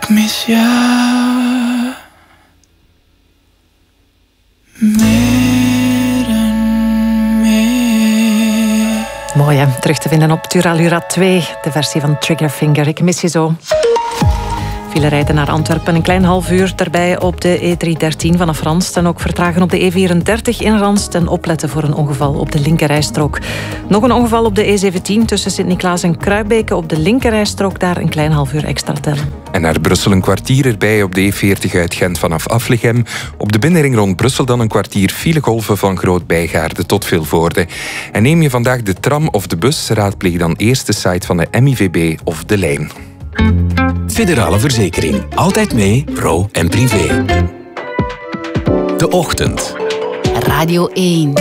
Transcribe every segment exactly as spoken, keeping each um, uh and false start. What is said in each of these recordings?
mis jou meer en meer. Mooi hè, terug te vinden op Turalura twee, de versie van Triggerfinger. Ik mis je zo. File rijden naar Antwerpen, een klein half uur daarbij op de E driehonderddertien vanaf Ranst. En ook vertragen op de E vierendertig in Ranst en opletten voor een ongeval op de linkerrijstrook. Nog een ongeval op de E zeventien tussen Sint-Niklaas en Kruibeke. Op de linkerrijstrook daar een klein half uur extra tellen. En naar Brussel een kwartier erbij op de E veertig uit Gent vanaf Aflichem. Op de binnenring rond Brussel dan een kwartier filegolven van Groot-Bijgaarde tot Vilvoorde. En neem je vandaag de tram of de bus, raadpleeg dan eerst de site van de M I V B of De Lijn. Federale Verzekering. Altijd mee, pro en privé. De Ochtend. Radio één.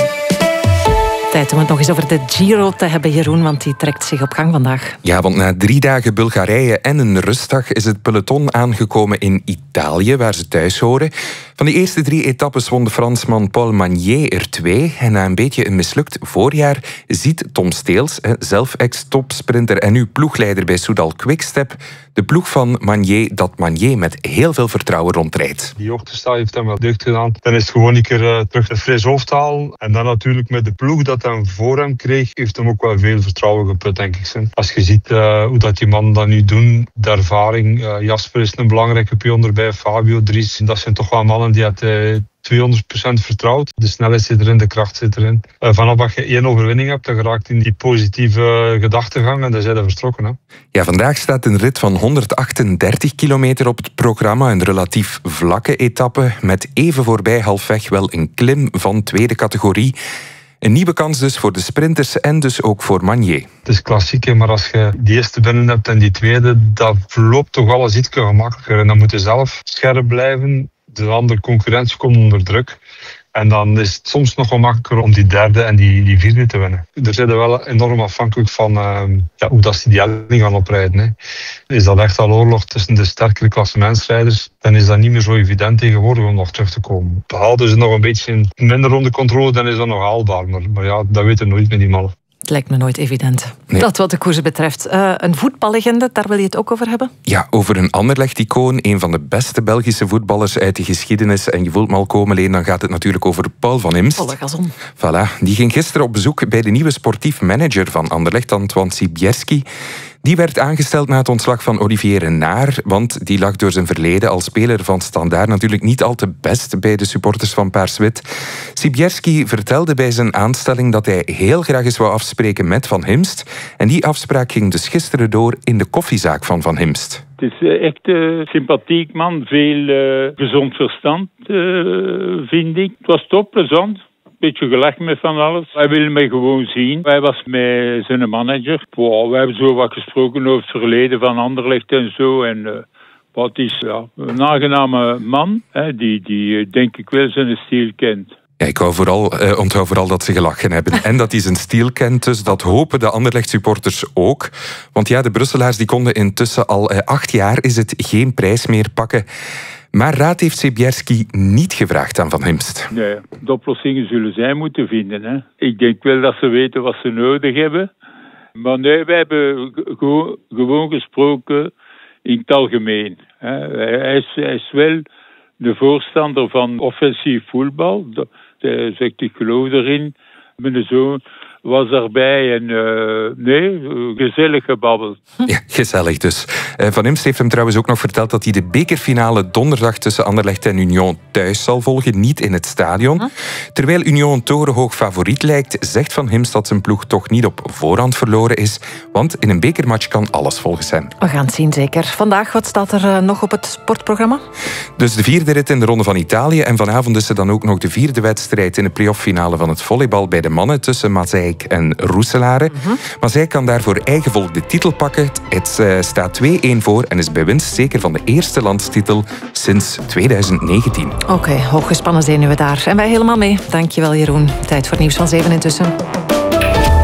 Tijd om het nog eens over de Giro te hebben, Jeroen, want die trekt zich op gang vandaag. Ja, want na drie dagen Bulgarije en een rustdag is het peloton aangekomen in Italië, waar ze thuis horen. Van de eerste drie etappes won de Fransman Paul Magnier er twee. En na een beetje een mislukt voorjaar ziet Tom Steels, zelf ex-topsprinter en nu ploegleider bij Soudal Quickstep, de ploeg van Magnier, dat Magnier met heel veel vertrouwen rondrijdt. Die ochtendstad heeft hem wel deugd gedaan. Dan is het gewoon een keer uh, terug een fris hoofd halen. En dan natuurlijk met de ploeg dat hij voor hem kreeg, heeft hem ook wel veel vertrouwen geput, denk ik. Als je ziet uh, hoe dat die mannen dat nu doen, de ervaring. Uh, Jasper is een belangrijke pion erbij, Fabio, Dries. Dat zijn toch wel mannen die het uh, tweehonderd procent vertrouwt. De snelheid zit erin, de kracht zit erin. Uh, vanaf dat je één overwinning hebt, dan geraakt in die positieve gedachtegang en dan zijn ze vertrokken. Hè. Ja, vandaag staat een rit van honderdachtendertig kilometer op het programma. Een relatief vlakke etappe met even voorbij halfweg wel een klim van tweede categorie. Een nieuwe kans dus voor de sprinters en dus ook voor Magnier. Het is klassiek, hè, maar als je die eerste binnen hebt en die tweede, dat verloopt toch alles iets gemakkelijker. En dan moet je zelf scherp blijven. De andere concurrentie komt onder druk. En dan is het soms nog wel makkelijker om die derde en die, die vierde te winnen. Er zijn er wel enorm afhankelijk van uh, ja, hoe dat ze die helling gaan oprijden. Hè. Is dat echt al oorlog tussen de sterkere klassementsrijders, dan is dat niet meer zo evident tegenwoordig om nog terug te komen. Behalve ze nog een beetje minder onder controle, dan is dat nog haalbaar. Maar, maar ja, dat weten we nooit met die mannen. Het lijkt me nooit evident. Nee. Dat wat de koers betreft. Uh, een voetballegende, daar wil je het ook over hebben? Ja, over een Anderlecht-icoon. Een van de beste Belgische voetballers uit de geschiedenis. En je voelt me al komen, Leen, dan gaat het natuurlijk over Paul van Imst. Volle gazon. Voilà. Die ging gisteren op bezoek bij de nieuwe sportief manager van Anderlecht, Antoine Sibierski. Die werd aangesteld na het ontslag van Olivier Renard, want die lag door zijn verleden als speler van Standaard natuurlijk niet al te best bij de supporters van Paars-Wit. Sibierski vertelde bij zijn aanstelling dat hij heel graag eens wou afspreken met Van Himst. En die afspraak ging dus gisteren door in de koffiezaak van Van Himst. Het is echt een sympathiek man, veel uh, gezond verstand, uh, vind ik. Het was toch plezant. Beetje gelachen met van alles. Hij wilde mij gewoon zien. Hij was met zijn manager. Wow, we hebben zo wat gesproken over het verleden van Anderlecht en zo. En uh, wat is ja, een aangename man, hè, die, die denk ik wel zijn stijl kent. Ja, ik hou vooral, eh, onthoud vooral dat ze gelachen hebben. En dat hij zijn stijl kent, dus dat hopen de Anderlecht-supporters ook. Want ja, de Brusselaars die konden intussen al eh, acht jaar is het geen prijs meer pakken. Maar raad heeft Sibierski niet gevraagd aan Van Himst. Nee, de oplossingen zullen zij moeten vinden. Hè. Ik denk wel dat ze weten wat ze nodig hebben. Maar nee, wij hebben ge- gewoon gesproken in het algemeen. Hij is, hij is wel de voorstander van offensief voetbal. Hij zegt, ik geloof erin. Mijn zoon was daarbij en uh, nee, gezellig gebabbeld. Ja, gezellig dus. Van Imst heeft hem trouwens ook nog verteld dat hij de bekerfinale donderdag tussen Anderlecht en Union thuis zal volgen, niet in het stadion. Huh? Terwijl Union torenhoog favoriet lijkt, zegt Van Imst dat zijn ploeg toch niet op voorhand verloren is, want in een bekermatch kan alles volgens hem. We gaan het zien, zeker. Vandaag, wat staat er uh, nog op het sportprogramma? Dus de vierde rit in de Ronde van Italië en vanavond is er dan ook nog de vierde wedstrijd in de playoff-finale van het volleybal bij de mannen tussen Mazeik en Roeselare. Uh-huh. Mazeik kan daarvoor eigen volk de titel pakken. Het uh, staat twee-één voor en is bij winst zeker van de eerste landstitel sinds twintig negentien. Oké, okay, hooggespannen zenuwen daar. En wij helemaal mee. Dankjewel, Jeroen. Tijd voor nieuws van zeven intussen.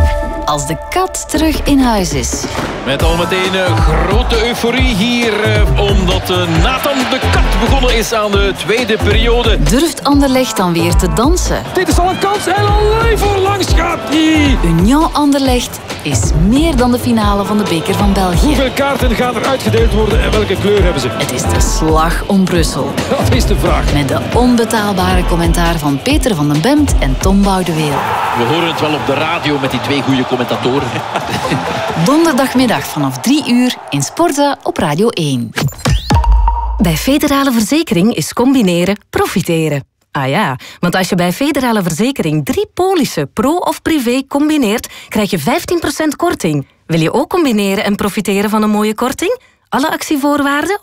als de kat terug in huis is. Met al meteen uh, grote euforie hier, uh, omdat uh, Nathan de Kat begonnen is aan de tweede periode. Durft Anderlecht dan weer te dansen? Dit is al een kans en alleen voorlangs gaat hij. Union Anderlecht is meer dan de finale van de beker van België. Hoeveel kaarten gaan er uitgedeeld worden en welke kleur hebben ze? Het is de slag om Brussel. Dat is de vraag. Met de onbetaalbare commentaar van Peter van den Bemt en Tom Boudeweel. We horen het wel op de radio met die twee goede commentatoren. Donderdagmiddag vanaf drie uur in Sporza op Radio één. Bij Federale Verzekering is combineren profiteren. Ah ja, want als je bij Federale Verzekering drie polissen, pro of privé, combineert, krijg je vijftien procent korting. Wil je ook combineren en profiteren van een mooie korting? Alle actievoorwaarden